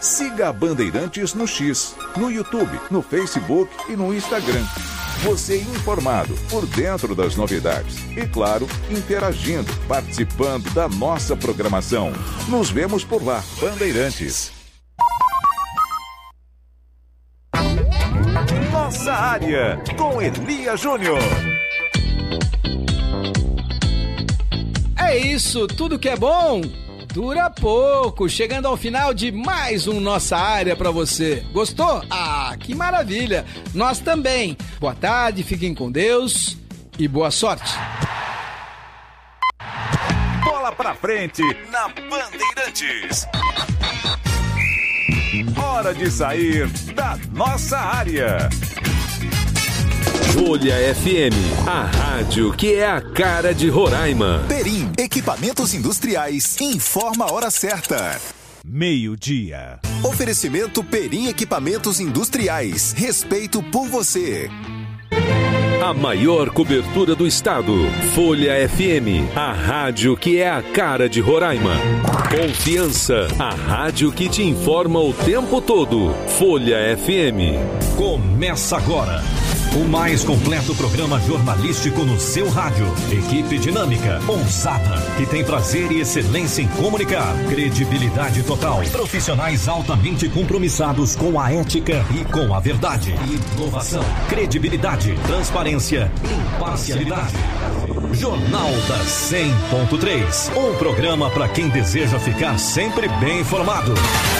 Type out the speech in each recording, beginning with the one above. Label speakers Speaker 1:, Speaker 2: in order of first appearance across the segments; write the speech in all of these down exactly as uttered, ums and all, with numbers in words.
Speaker 1: Siga a Bandeirantes no X, no YouTube, no Facebook e no Instagram. Você informado, por dentro das novidades e, claro, interagindo, participando da nossa programação. Nos vemos por lá, Bandeirantes. Nossa área, com Elia Júnior.
Speaker 2: É isso, tudo que é bom dura pouco. Chegando ao final de mais um Nossa Área pra você. Gostou? Ah, que maravilha! Nós também. Boa tarde, fiquem com Deus e boa sorte.
Speaker 1: Bola pra frente na Bandeirantes. Hora de sair da nossa área.
Speaker 3: Folha F M, a rádio que é a cara de Roraima.
Speaker 4: Perim, equipamentos industriais, informa a hora certa.
Speaker 5: Meio-dia.
Speaker 4: Oferecimento Perim Equipamentos Industriais. Respeito por você.
Speaker 3: A maior cobertura do estado. Folha F M, a rádio que é a cara de Roraima. Confiança, a rádio que te informa o tempo todo. Folha F M.
Speaker 5: Começa agora o mais completo programa jornalístico no seu rádio. Equipe dinâmica, ousada, que tem prazer e excelência em comunicar. Credibilidade total. Profissionais altamente compromissados com a ética e com a verdade. Inovação, credibilidade, transparência, imparcialidade. Jornal da cem ponto três. Um programa para quem deseja ficar sempre bem informado.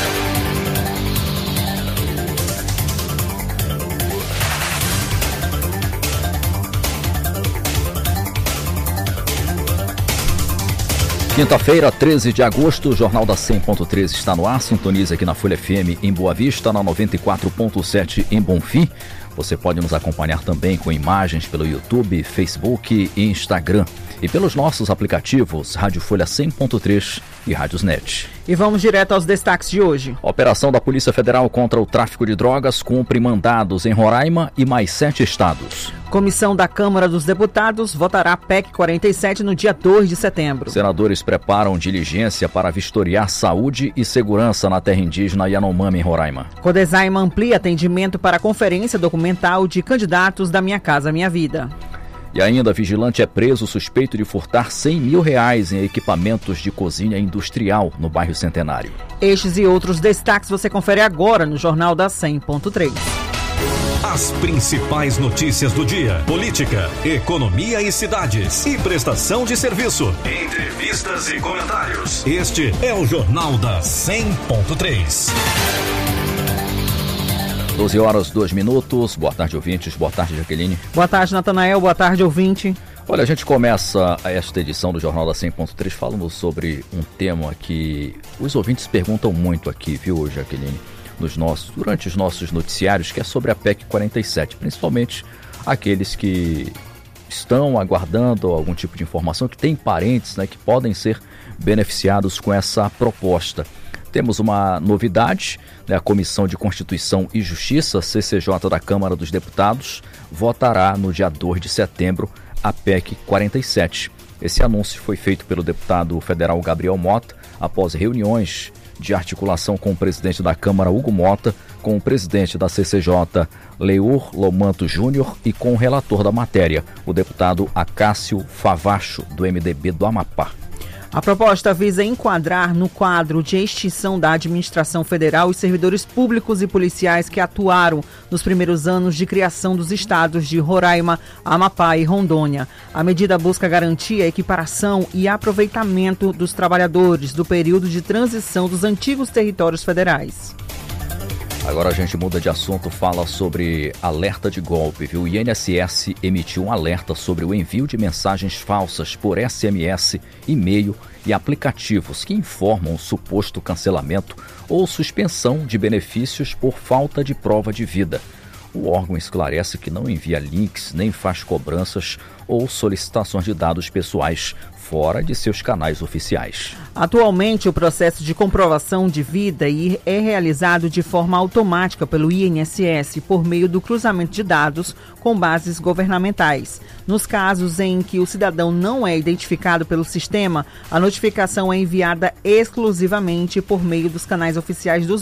Speaker 6: Quinta-feira, treze de agosto, o Jornal da cem ponto três está no ar. Sintoniza aqui na Folha F M em Boa Vista, na noventa e quatro ponto sete em Bonfim. Você pode nos acompanhar também com imagens pelo YouTube, Facebook e Instagram. E pelos nossos aplicativos Rádio Folha cem ponto três e Rádios Net.
Speaker 7: E vamos direto aos destaques de hoje.
Speaker 6: A operação da Polícia Federal contra o tráfico de drogas cumpre mandados em Roraima e mais sete estados.
Speaker 7: Comissão da Câmara dos Deputados votará P E C quarenta e sete no dia dois de setembro.
Speaker 6: Senadores preparam diligência para vistoriar saúde e segurança na terra indígena Yanomami, em Roraima.
Speaker 7: Codesaima amplia atendimento para a conferência documental de candidatos da Minha Casa Minha Vida.
Speaker 6: E ainda, vigilante é preso suspeito de furtar cem mil reais em equipamentos de cozinha industrial no bairro Centenário.
Speaker 7: Estes e outros destaques você confere agora no Jornal da cem ponto três.
Speaker 5: As principais notícias do dia: política, economia e cidades, e prestação de serviço, entrevistas e comentários. Este é o Jornal da cem ponto três.
Speaker 6: doze horas, dois minutos. Boa tarde, ouvintes. Boa tarde, Jaqueline.
Speaker 7: Boa tarde, Natanael. Boa tarde, ouvinte.
Speaker 6: Olha, a gente começa esta edição do Jornal da cem ponto três falando sobre um tema que os ouvintes perguntam muito aqui, viu, Jaqueline? Nos nossos, durante os nossos noticiários, que é sobre a P E C quarenta e sete, principalmente aqueles que estão aguardando algum tipo de informação, que têm parentes, né, que podem ser beneficiados com essa proposta. Temos uma novidade, né? A Comissão de Constituição e Justiça, C C J da Câmara dos Deputados, votará no dia dois de setembro a P E C quarenta e sete. Esse anúncio foi feito pelo deputado federal Gabriel Mota após reuniões de articulação com o presidente da Câmara, Hugo Mota, com o presidente da C C J, Leor Lomanto Júnior, e com o relator da matéria, o deputado Acácio Favacho, do M D B do Amapá.
Speaker 7: A proposta visa enquadrar no quadro de extinção da administração federal os servidores públicos e policiais que atuaram nos primeiros anos de criação dos estados de Roraima, Amapá e Rondônia. A medida busca garantir a equiparação e aproveitamento dos trabalhadores do período de transição dos antigos territórios federais.
Speaker 6: Agora a gente muda de assunto, fala sobre alerta de golpe, viu? O I N S S emitiu um alerta sobre o envio de mensagens falsas por S M S, e-mail e aplicativos que informam o suposto cancelamento ou suspensão de benefícios por falta de prova de vida. O órgão esclarece que não envia links nem faz cobranças ou solicitações de dados pessoais fora de seus canais oficiais.
Speaker 7: Atualmente, o processo de comprovação de vida é realizado de forma automática pelo I N S S por meio do cruzamento de dados com bases governamentais. Nos casos em que o cidadão não é identificado pelo sistema, a notificação é enviada exclusivamente por meio dos canais oficiais dos